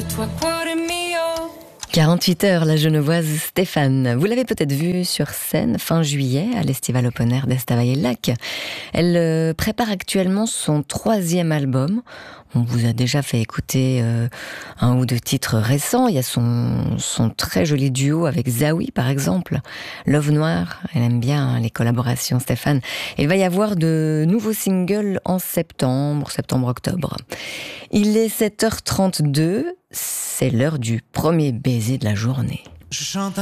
48 heures, la genevoise Stéphane. Vous l'avez peut-être vue sur scène fin juillet à l'Estival Open Air d'Estavayer-le-Lac. Elle prépare actuellement son 3e album. On vous a déjà fait écouter un ou deux titres récents. Il y a son très joli duo avec Zawi, par exemple. Love Noir, elle aime bien les collaborations, Stéphane. Il va y avoir de nouveaux singles en septembre-octobre. Il est 7h32, c'est l'heure du premier baiser de la journée. Je chante